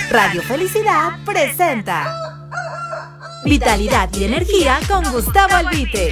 Radio Felicidad presenta Vitalidad y Energía con Gustavo Albite.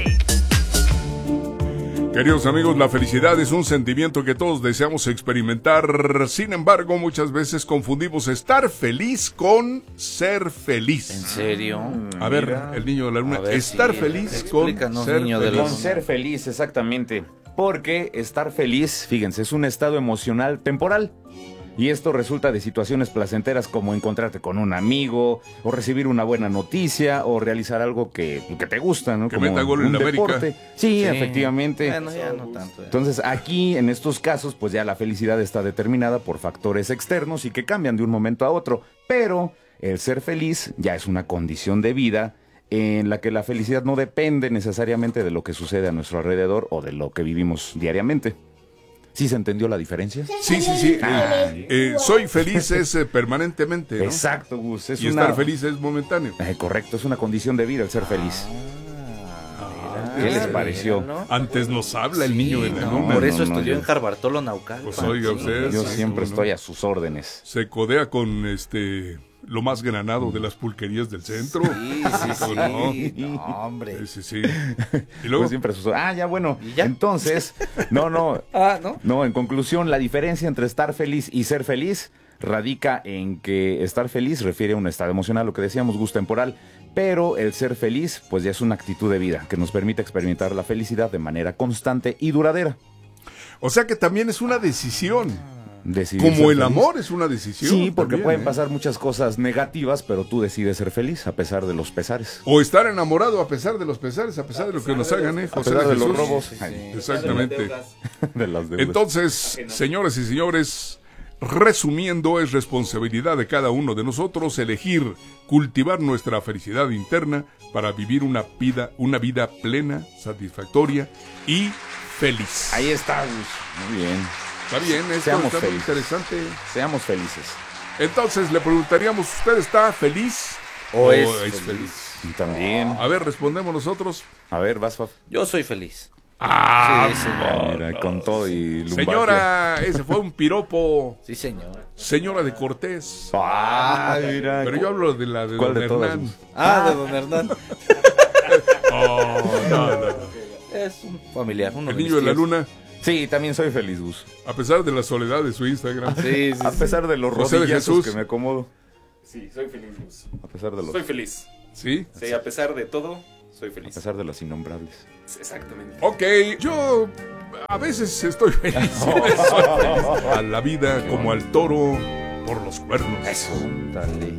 Queridos amigos, la felicidad es un sentimiento que todos deseamos experimentar. Sin embargo, muchas veces confundimos estar feliz con ser feliz. ¿En serio? A ver, el niño de la luna, estar feliz con ser feliz. Con ser feliz, exactamente. Porque estar feliz, fíjense, es un estado emocional temporal. Y esto resulta de situaciones placenteras como encontrarte con un amigo, o recibir una buena noticia, o realizar algo que te gusta, ¿no? Que como meta gol en un la deporte. América. Sí, efectivamente. Bueno, ya no tanto. Entonces, aquí, en estos casos, pues ya la felicidad está determinada por factores externos y que cambian de un momento a otro. Pero el ser feliz ya es una condición de vida en la que la felicidad no depende necesariamente de lo que sucede a nuestro alrededor o de lo que vivimos diariamente. ¿Sí se entendió la diferencia? Sí. Soy feliz es permanentemente, ¿no? Exacto, Gus. Y estar feliz es momentáneo. Correcto, es una condición de vida el ser feliz. ¿Qué les pareció? ¿no? Antes nos habla el niño de la luna. Por eso no, estudió yo- en Harvard Bartolo Naucalpan. Pues oiga usted. Yo Sí, siempre ¿no? estoy a sus órdenes. Se codea con lo más granado de las pulquerías del centro. Sí. ¿No? No, hombre. Sí. Y luego, Pues siempre a sus órdenes. Ya, bueno. ¿Y ya? Entonces, no. Ah, ¿no? No, en conclusión, la diferencia entre estar feliz y ser feliz radica en que estar feliz refiere a un estado emocional, lo que decíamos, gusto temporal, pero el ser feliz, pues ya es una actitud de vida que nos permite experimentar la felicidad de manera constante y duradera. o sea que también es una decisión. Decidir Como ser el feliz. amor es una decisión. Sí, porque también, pueden ¿eh? pasar muchas cosas negativas, pero tú decides ser feliz a pesar de los pesares. O estar enamorado a pesar de los pesares, a pesar de lo que nos hagan, A José pesar de los Jesús. robos. Exactamente. De las deudas. Entonces, señoras y señores, resumiendo, es responsabilidad de cada uno de nosotros elegir cultivar nuestra felicidad interna para vivir una vida plena, satisfactoria y feliz. Ahí está, Gus. Muy bien. Está bien, esto Seamos está muy felices. interesante. Seamos felices. Entonces le preguntaríamos, ¿usted está feliz O es feliz? Y también. A ver, respondemos nosotros. A ver, vas, Faf. Yo soy feliz. Ah, Sí, señor. Mira, con todo y lumbalgia. señora, ese fue un piropo. Sí, señor. Señora de Cortés. Ah, mira. Pero yo hablo de la de ¿Cuál don de todas? Hernán. Ah, de don Hernán. Oh, no. Es un familiar. Uno El de niño mis de la tíos. luna, Sí, también soy feliz, Gus. a pesar de la soledad de su Instagram. Sí. A pesar de los José de rodillazos Jesús. que me acomodo. Sí, soy feliz, Gus. A pesar de los, Soy feliz. ¿Sí? Sí, a pesar de todo, soy a feliz. pesar de los innombrables. Exactamente. Ok, yo a veces estoy feliz. Soy feliz. A la vida como al toro por los cuernos. Dale.